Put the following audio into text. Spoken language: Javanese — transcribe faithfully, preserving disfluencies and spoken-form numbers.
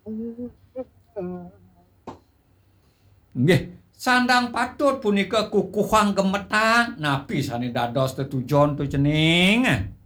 Nggih, sandang patut punika kukuhang gemetang, napi sane dados tetujon tu cening.